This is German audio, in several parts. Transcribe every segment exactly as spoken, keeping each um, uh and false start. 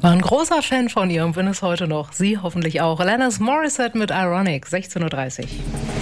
War ein großer Fan von ihr und bin es heute noch. Sie hoffentlich auch. Alanis Morissette mit Ironic, sechzehn Uhr dreißig.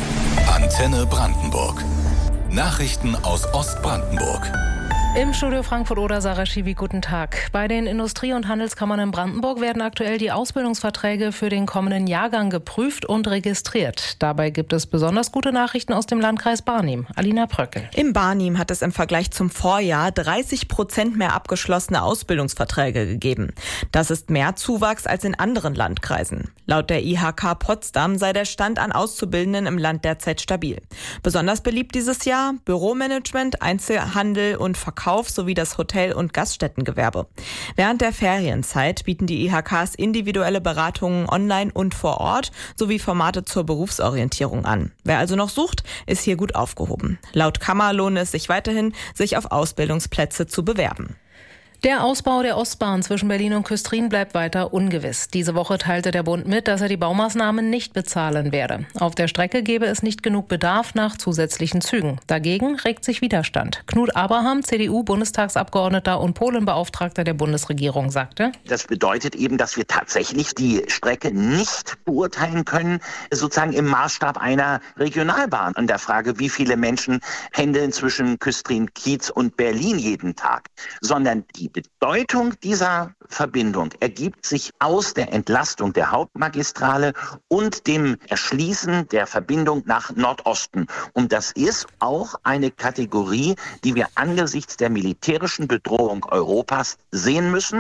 Antenne Brandenburg. Nachrichten aus Ostbrandenburg. Im Studio Frankfurt-Oder, Sarah Schiwi, guten Tag. Bei den Industrie- und Handelskammern in Brandenburg werden aktuell die Ausbildungsverträge für den kommenden Jahrgang geprüft und registriert. Dabei gibt es besonders gute Nachrichten aus dem Landkreis Barnim. Alina Pröckel. Im Barnim hat es im Vergleich zum Vorjahr dreißig Prozent mehr abgeschlossene Ausbildungsverträge gegeben. Das ist mehr Zuwachs als in anderen Landkreisen. Laut der I H K Potsdam sei der Stand an Auszubildenden im Land derzeit stabil. Besonders beliebt dieses Jahr Büromanagement, Einzelhandel und Verkauf sowie das Hotel- und Gaststättengewerbe. Während der Ferienzeit bieten die I H Ks individuelle Beratungen online und vor Ort sowie Formate zur Berufsorientierung an. Wer also noch sucht, ist hier gut aufgehoben. Laut Kammer lohnt es sich weiterhin, sich auf Ausbildungsplätze zu bewerben. Der Ausbau der Ostbahn zwischen Berlin und Küstrin bleibt weiter ungewiss. Diese Woche teilte der Bund mit, dass er die Baumaßnahmen nicht bezahlen werde. Auf der Strecke gebe es nicht genug Bedarf nach zusätzlichen Zügen. Dagegen regt sich Widerstand. Knut Abraham, C D U-Bundestagsabgeordneter und Polenbeauftragter der Bundesregierung, sagte: Das bedeutet eben, dass wir tatsächlich die Strecke nicht beurteilen können, sozusagen im Maßstab einer Regionalbahn. An der Frage, wie viele Menschen pendeln zwischen Küstrin-Kiez und Berlin jeden Tag, sondern die Bedeutung dieser Verbindung ergibt sich aus der Entlastung der Hauptmagistrale und dem Erschließen der Verbindung nach Nordosten. Und das ist auch eine Kategorie, die wir angesichts der militärischen Bedrohung Europas sehen müssen.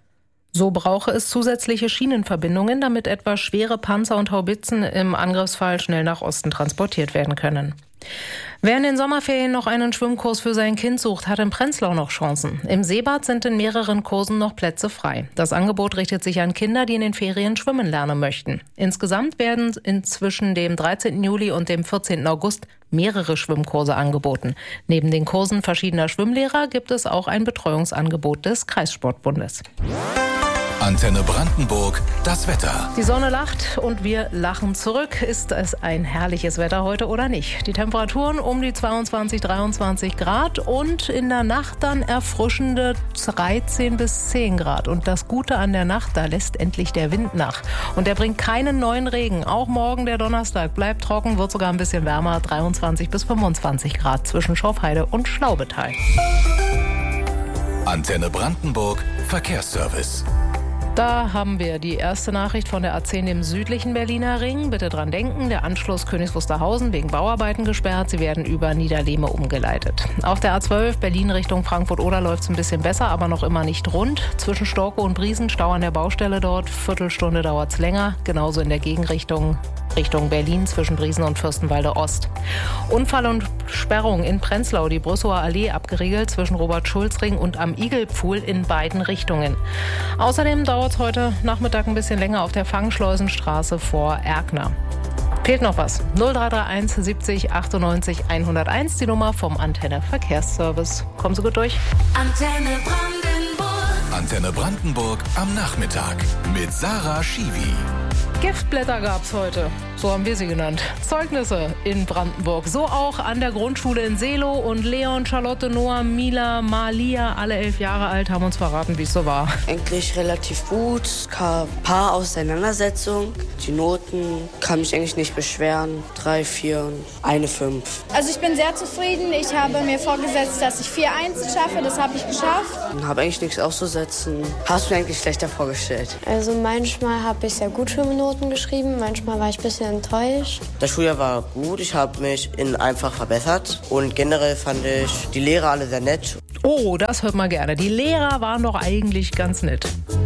So brauche es zusätzliche Schienenverbindungen, damit etwa schwere Panzer und Haubitzen im Angriffsfall schnell nach Osten transportiert werden können. Wer in den Sommerferien noch einen Schwimmkurs für sein Kind sucht, hat in Prenzlau noch Chancen. Im Seebad sind in mehreren Kursen noch Plätze frei. Das Angebot richtet sich an Kinder, die in den Ferien schwimmen lernen möchten. Insgesamt werden inzwischen dem dreizehnten Juli und dem vierzehnten August mehrere Schwimmkurse angeboten. Neben den Kursen verschiedener Schwimmlehrer gibt es auch ein Betreuungsangebot des Kreissportbundes. Antenne Brandenburg, das Wetter. Die Sonne lacht und wir lachen zurück. Ist es ein herrliches Wetter heute oder nicht? Die Temperaturen um die zweiundzwanzig, dreiundzwanzig Grad und in der Nacht dann erfrischende dreizehn bis zehn Grad. Und das Gute an der Nacht, da lässt endlich der Wind nach. Und der bringt keinen neuen Regen. Auch morgen, der Donnerstag, bleibt trocken, wird sogar ein bisschen wärmer. dreiundzwanzig bis fünfundzwanzig Grad zwischen Schorfheide und Schlaubetal. Antenne Brandenburg, Verkehrsservice. Da haben wir die erste Nachricht von der A zehn im südlichen Berliner Ring. Bitte dran denken, der Anschluss Königs Wusterhausen wegen Bauarbeiten gesperrt. Sie werden über Niederlehme umgeleitet. Auf der A zwölf Berlin Richtung Frankfurt-Oder läuft es ein bisschen besser, aber noch immer nicht rund. Zwischen Storkow und Briesen Stau an der Baustelle dort. Viertelstunde dauert es länger. Genauso in der Gegenrichtung Richtung Berlin zwischen Briesen und Fürstenwalde Ost. Unfall und Sperrung in Prenzlau, die Brüsseler Allee abgeriegelt zwischen Robert-Schulz-Ring und am Igelpfuhl in beiden Richtungen. Außerdem dauert es heute Nachmittag ein bisschen länger auf der Fangschleusenstraße vor Erkner. Fehlt noch was? null drei drei eins siebzig achtundneunzig hunderteins, die Nummer vom Antenne Verkehrsservice. Kommen Sie gut durch. Antenne Brandenburg. Antenne Brandenburg am Nachmittag mit Sarah Schiwi. Giftblätter gab's heute, so haben wir sie genannt. Zeugnisse in Brandenburg, so auch an der Grundschule in Seelow. Und Leon, Charlotte, Noah, Mila, Malia, alle elf Jahre alt, haben uns verraten, wie es so war. Eigentlich relativ gut, es gab ein paar Auseinandersetzungen. Die Noten kann mich eigentlich nicht beschweren. Drei, vier und eine fünf. Also ich bin sehr zufrieden. Ich habe mir vorgesetzt, dass ich vier Einsen schaffe. Das habe ich geschafft. Ich habe eigentlich nichts auszusetzen. Hast du mir eigentlich schlechter vorgestellt? Also manchmal habe ich sehr gute Noten geschrieben, manchmal war ich ein bisschen enttäuscht. Das Schuljahr war gut, ich habe mich in einfach verbessert und generell fand ich die Lehrer alle sehr nett. Oh, das hört man gerne. Die Lehrer waren doch eigentlich ganz nett.